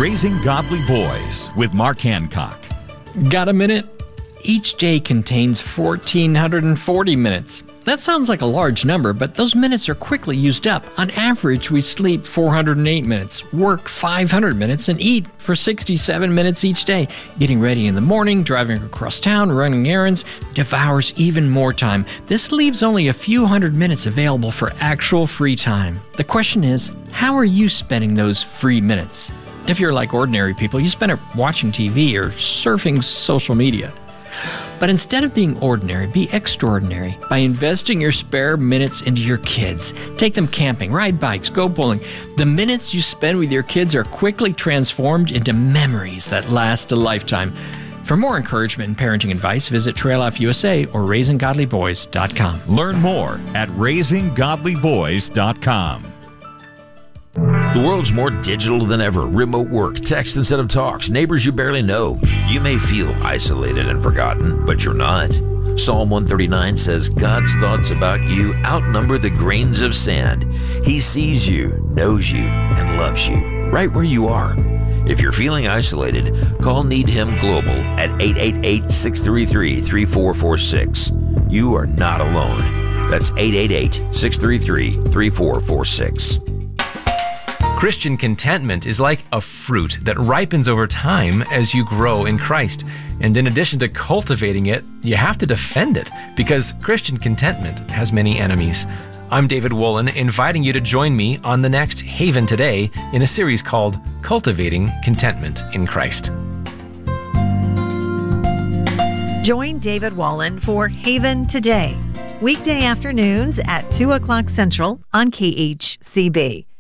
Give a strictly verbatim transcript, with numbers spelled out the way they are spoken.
Raising Godly Boys with Mark Hancock. Got a minute? Each day contains one thousand four hundred forty minutes. That sounds like a large number, but those minutes are quickly used up. On average, we sleep four hundred eight minutes, work five hundred minutes, and eat for sixty-seven minutes each day. Getting ready in the morning, driving across town, running errands, devours even more time. This leaves only a few hundred minutes available for actual free time. The question is, how are you spending those free minutes? If you're like ordinary people, you spend it watching T V or surfing social media. But instead of being ordinary, be extraordinary by investing your spare minutes into your kids. Take them camping, ride bikes, go bowling. The minutes you spend with your kids are quickly transformed into memories that last a lifetime. For more encouragement and parenting advice, visit Trail Life U S A or raising godly boys dot com. Learn more at raising godly boys dot com. The world's more digital than ever. Remote work, text instead of talks, neighbors you barely know. You may feel isolated and forgotten, but you're not. Psalm one thirty-nine says, God's thoughts about you outnumber the grains of sand. He sees you, knows you, and loves you, right where you are. If you're feeling isolated, call Need Him Global at eight eight eight, six three three, three four four six. You are not alone. That's eight eight eight, six three three, three four four six. Christian contentment is like a fruit that ripens over time as you grow in Christ. And in addition to cultivating it, you have to defend it because Christian contentment has many enemies. I'm David Wolin, inviting you to join me on the next Haven Today in a series called Cultivating Contentment in Christ. Join David Wolin for Haven Today, weekday afternoons at two o'clock Central on K H C B.